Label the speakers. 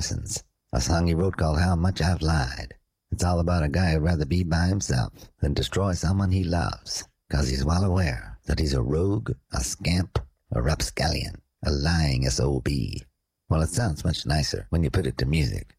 Speaker 1: Lessons, a song he wrote called How Much I've Lied. It's all about a guy who'd rather be by himself than destroy someone he loves, 'cause he's well aware that he's a rogue, a scamp, a rapscallion, a lying SOB. Well, it sounds much nicer when you put it to music.